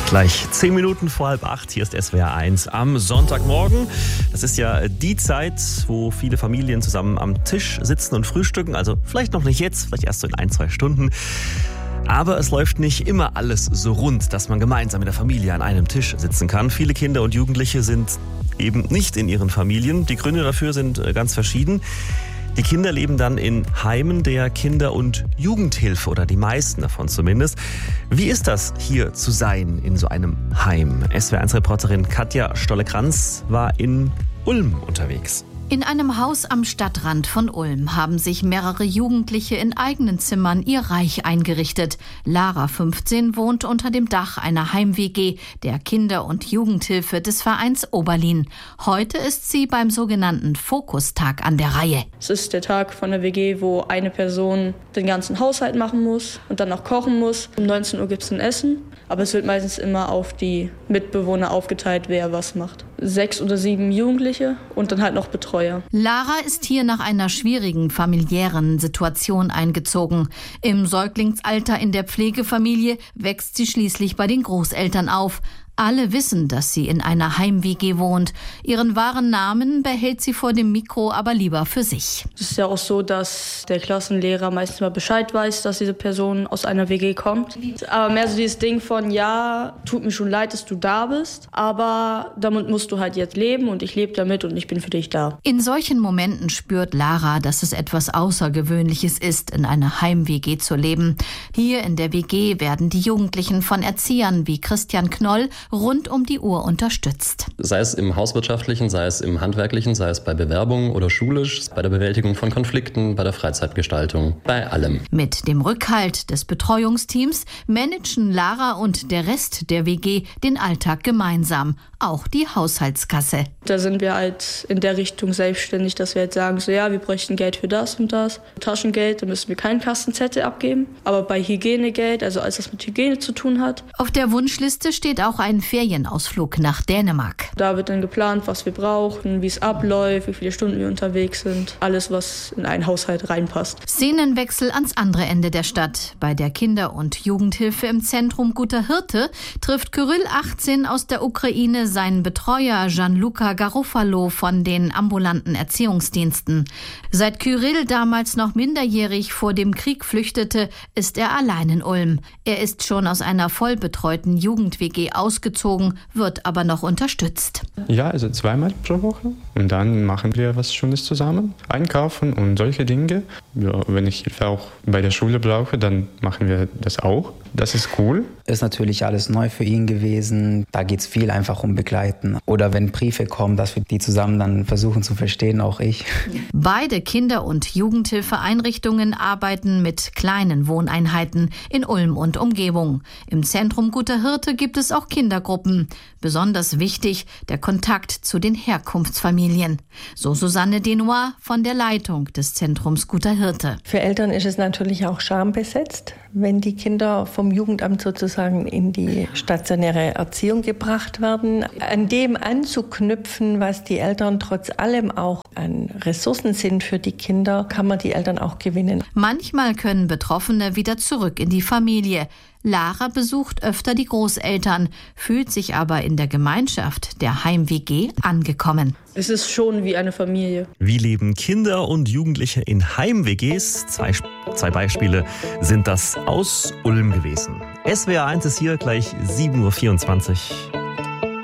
Gleich 10 Minuten vor 7:30, hier ist SWR 1 am Sonntagmorgen. Das ist ja die Zeit, wo viele Familien zusammen am Tisch sitzen und frühstücken. Also vielleicht noch nicht jetzt, vielleicht erst so in 1-2 Stunden. Aber es läuft nicht immer alles so rund, dass man gemeinsam mit der Familie an einem Tisch sitzen kann. Viele Kinder und Jugendliche sind eben nicht in ihren Familien. Die Gründe dafür sind ganz verschieden. Die Kinder leben dann in Heimen der Kinder- und Jugendhilfe oder die meisten davon zumindest. Wie ist das, hier zu sein in so einem Heim? SWR1-Reporterin Katja Stolle-Kranz war in Ulm unterwegs. In einem Haus am Stadtrand von Ulm haben sich mehrere Jugendliche in eigenen Zimmern ihr Reich eingerichtet. Lara, 15, wohnt unter dem Dach einer Heim-WG, der Kinder- und Jugendhilfe des Vereins Oberlin. Heute ist sie beim sogenannten Fokustag an der Reihe. Es ist der Tag von der WG, wo eine Person den ganzen Haushalt machen muss und dann auch kochen muss. Um 19 Uhr gibt es ein Essen, aber es wird meistens immer auf die Mitbewohner aufgeteilt, wer was macht. 6 oder 7 Jugendliche und dann halt noch Betreuer. Lara ist hier nach einer schwierigen familiären Situation eingezogen. Im Säuglingsalter in der Pflegefamilie wächst sie schließlich bei den Großeltern auf. Alle wissen, dass sie in einer Heim-WG wohnt. Ihren wahren Namen behält sie vor dem Mikro aber lieber für sich. Es ist ja auch so, dass der Klassenlehrer meistens mal Bescheid weiß, dass diese Person aus einer WG kommt. Aber mehr so dieses Ding von, ja, tut mir schon leid, dass du da bist, aber damit musst du halt jetzt leben und ich lebe damit und ich bin für dich da. In solchen Momenten spürt Lara, dass es etwas Außergewöhnliches ist, in einer Heim-WG zu leben. Hier in der WG werden die Jugendlichen von Erziehern wie Christian Knoll rund um die Uhr unterstützt. Sei es im Hauswirtschaftlichen, sei es im Handwerklichen, sei es bei Bewerbungen oder schulisch, bei der Bewältigung von Konflikten, bei der Freizeitgestaltung, bei allem. Mit dem Rückhalt des Betreuungsteams managen Lara und der Rest der WG den Alltag gemeinsam, auch die Haushaltskasse. Da sind wir halt in der Richtung selbstständig, dass wir halt sagen, so ja, wir bräuchten Geld für das und das. Taschengeld, da müssen wir keinen Kastenzettel abgeben. Aber bei Hygienegeld, also alles, was mit Hygiene zu tun hat. Auf der Wunschliste steht auch ein Ferienausflug nach Dänemark. Da wird dann geplant, was wir brauchen, wie es abläuft, wie viele Stunden wir unterwegs sind. Alles, was in einen Haushalt reinpasst. Szenenwechsel ans andere Ende der Stadt. Bei der Kinder- und Jugendhilfe im Zentrum Guter Hirte trifft Kyrill, 18, aus der Ukraine seinen Betreuer Gianluca Garofalo von den ambulanten Erziehungsdiensten. Seit Kyrill damals noch minderjährig vor dem Krieg flüchtete, ist er allein in Ulm. Er ist schon aus einer vollbetreuten Jugend-WG ausgezogen, wird aber noch unterstützt. Ja, also 2-mal pro Woche. Und dann machen wir was Schönes zusammen. Einkaufen und solche Dinge. Ja, wenn ich Hilfe auch bei der Schule brauche, dann machen wir das auch. Das ist cool. Ist natürlich alles neu für ihn gewesen. Da geht es viel einfach um Begleiten. Oder wenn Briefe kommen, dass wir die zusammen dann versuchen zu verstehen, auch ich. Beide Kinder- und Jugendhilfeeinrichtungen arbeiten mit kleinen Wohneinheiten in Ulm und Umgebung. Im Zentrum Guter Hirte gibt es auch Kindergruppen. Besonders wichtig der Kontakt zu den Herkunftsfamilien. So Susanne Denois von der Leitung des Zentrums Guter Hirte. Für Eltern ist es natürlich auch schambesetzt, wenn die Kinder vom Jugendamt sozusagen in die stationäre Erziehung gebracht werden. An dem anzuknüpfen, was die Eltern trotz allem auch an Ressourcen sind für die Kinder, kann man die Eltern auch gewinnen. Manchmal können Betroffene wieder zurück in die Familie. Lara besucht öfter die Großeltern, fühlt sich aber in der Gemeinschaft der Heim-WG angekommen. Es ist schon wie eine Familie. Wie leben Kinder und Jugendliche in Heim-WGs? Zwei Beispiele sind das aus Ulm gewesen. SWR 1 ist hier gleich 7:24 Uhr.